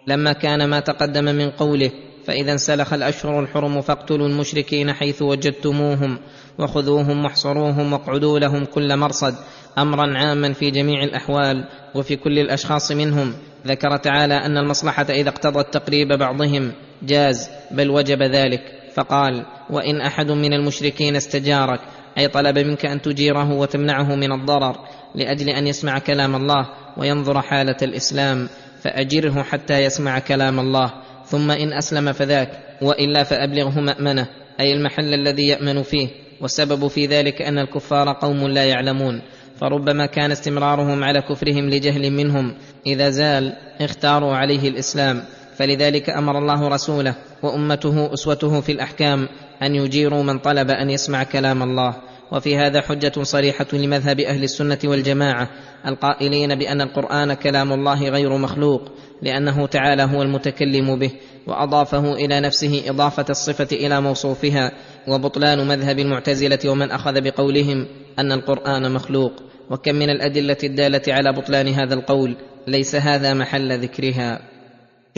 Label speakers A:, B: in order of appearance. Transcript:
A: لما كان ما تقدم من قوله: فإذا انسلخ الأشهر الحرم فاقتلوا المشركين حيث وجدتموهم وخذوهم واحصروهم واقعدوا لهم كل مرصد، أمرا عاما في جميع الأحوال وفي كل الأشخاص منهم. ذكر تعالى أن المصلحة إذا اقتضت تقريب بعضهم جاز، بل وجب ذلك، فقال: وإن أحد من المشركين استجارك، أي طلب منك أن تجيره وتمنعه من الضرر لأجل أن يسمع كلام الله وينظر حالة الإسلام، فأجره حتى يسمع كلام الله، ثم إن أسلم فذاك، وإلا فأبلغه مأمنه، أي المحل الذي يأمن فيه. والسبب في ذلك أن الكفار قوم لا يعلمون، فربما كان استمرارهم على كفرهم لجهل منهم، إذا زال اختاروا عليه الإسلام، فلذلك أمر الله رسوله وأمته أسوته في الأحكام أن يجيروا من طلب أن يسمع كلام الله. وفي هذا حجة صريحة لمذهب أهل السنة والجماعة القائلين بأن القرآن كلام الله غير مخلوق، لأنه تعالى هو المتكلم به وأضافه إلى نفسه إضافة الصفة إلى موصوفها، وبطلان مذهب المعتزلة ومن أخذ بقولهم أن القرآن مخلوق. وكم من الأدلة الدالة على بطلان هذا القول، ليس هذا محل ذكرها.